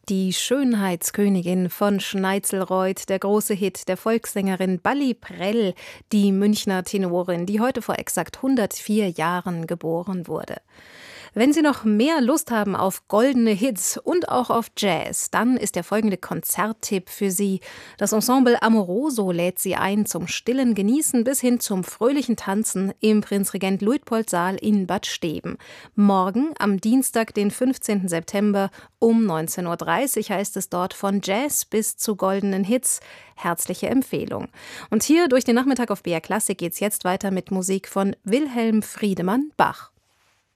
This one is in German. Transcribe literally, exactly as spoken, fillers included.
Die Schönheitskönigin von Schneitzelreuth, der große Hit der Volkssängerin Balli Prell, die Münchner Tenorin, die heute vor exakt hundertvier Jahren geboren wurde. Wenn Sie noch mehr Lust haben auf goldene Hits und auch auf Jazz, dann ist der folgende Konzerttipp für Sie. Das Ensemble Amoroso lädt Sie ein zum stillen Genießen bis hin zum fröhlichen Tanzen im Prinzregent-Luitpold-Saal in Bad Steben. Morgen, am Dienstag, den fünfzehnten September um neunzehn Uhr dreißig heißt es dort von Jazz bis zu goldenen Hits. Herzliche Empfehlung. Und hier durch den Nachmittag auf B R Klassik geht's jetzt weiter mit Musik von Wilhelm Friedemann Bach.